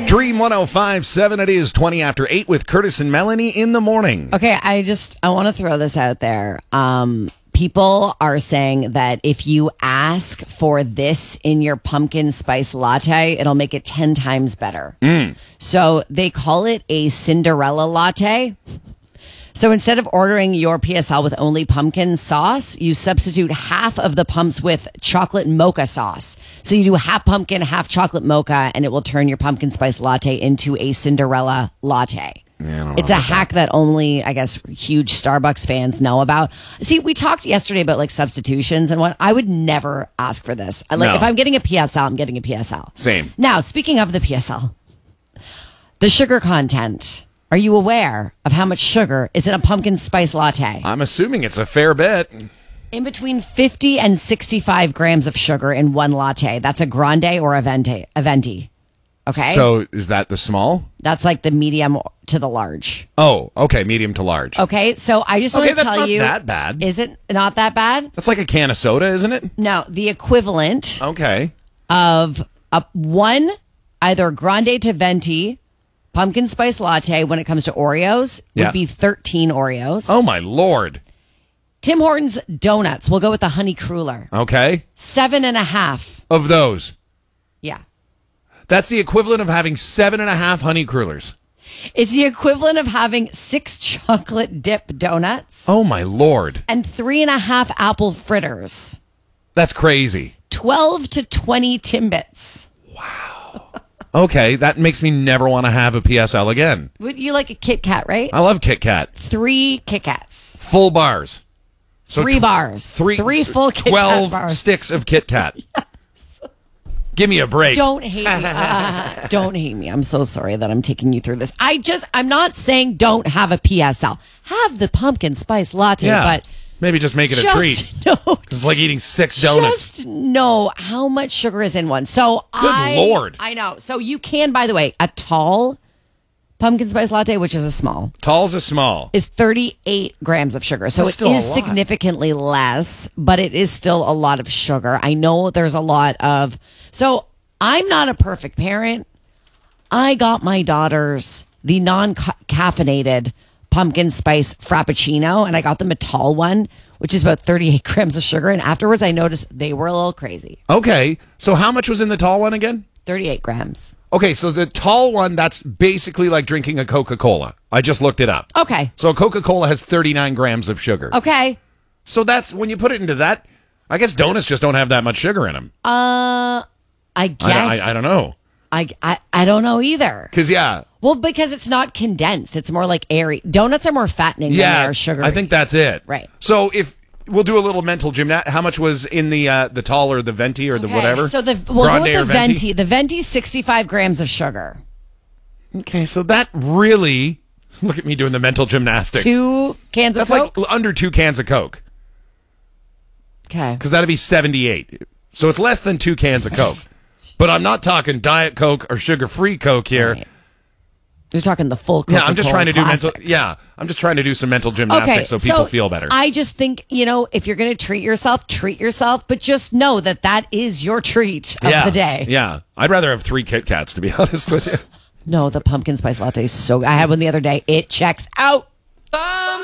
Dream 105.7. It is 20 after 8 with Curtis and Melanie in the morning. Okay, I want to throw this out there. People are saying that if you ask for this in your pumpkin spice latte, it'll make it 10 times better. So they call it a Cinderella latte. So instead of ordering your PSL with only pumpkin sauce, you substitute half of the pumps with chocolate mocha sauce. So you do half pumpkin, half chocolate mocha, and it will turn your pumpkin spice latte into a Cinderella latte. It's a hack that only, I guess, huge Starbucks fans know about. See, we talked yesterday about like substitutions and what. I would never ask for this. If I'm getting a PSL, I'm getting a PSL. Same. Now, speaking of the PSL, the sugar content. Are you aware of how much sugar is in a pumpkin spice latte? I'm assuming it's a fair bit. In between 50 and 65 grams of sugar in one latte. That's a grande or a venti. Okay. So is that the small? That's like the medium to the large. Oh, okay. Medium to large. Okay. So I just want to tell you. That's not that bad. Is it not that bad? That's like a can of soda, isn't it? No. The equivalent Okay. of one either grande to venti pumpkin spice latte when it comes to Oreos would be 13 Oreos. Oh, my Lord. Tim Hortons donuts. We'll go with the honey cruller. Okay. 7.5. Of those. Yeah. That's the equivalent of having 7.5 honey crullers. It's the equivalent of having 6 chocolate dip donuts. Oh, my Lord. And 3.5 apple fritters. That's crazy. 12 to 20 Timbits. Wow. Okay, that makes me never want to have a PSL again. Would you like a Kit Kat, right? I love Kit Kat. 3 Kit Kats. Full bars. So 3 bars. 3 full Kit Kat 12 bars. sticks of Kit Kat. Yes. Give me a break. Don't hate me. Don't hate me. I'm so sorry that I'm taking you through this. I'm not saying don't have a PSL. Have the pumpkin spice latte, but maybe just make it a treat. It's like eating 6 donuts. Just know how much sugar is in one. So Good Lord. I know. So you can, by the way, a tall pumpkin spice latte, which is a small. Tall's a small. Is 38 grams of sugar. So That's it is significantly less, but it is still a lot of sugar. I know there's a lot of... So I'm not a perfect parent. I got my daughters the non-caffeinated pumpkin spice frappuccino, and I got them a tall one, which is about 38 grams of sugar. And afterwards, I noticed they were a little crazy. Okay. So how much was in the tall one again? 38 grams. Okay, so the tall one, that's basically like drinking a Coca-Cola. I just looked it up. Okay. So Coca-Cola has 39 grams of sugar. Okay. So that's, when you put it into that, I guess donuts just don't have that much sugar in them. I guess. I don't know. I don't know either. Because it's not condensed. It's more like airy. Donuts are more fattening than they are sugary. I think that's it. Right. So if we'll do a little mental gymnast, how much was in the tall or the venti or the whatever? So we'll go with the venti. The venti, 65 grams of sugar. Okay, so that really, look at me doing the mental gymnastics. 2 cans of Coke? That's like under 2 cans of Coke. Okay. Because that'd be 78. So it's less than 2 cans of Coke. But I'm not talking Diet Coke or sugar-free Coke here. Right. You're talking the full Coca-Cola I'm just trying to classic. I'm just trying to do some mental gymnastics so people feel better. I just think, if you're going to treat yourself, but just know that is your treat of the day. Yeah. I'd rather have 3 Kit Kats, to be honest with you. No, the pumpkin spice latte is so good. I had one the other day. It checks out.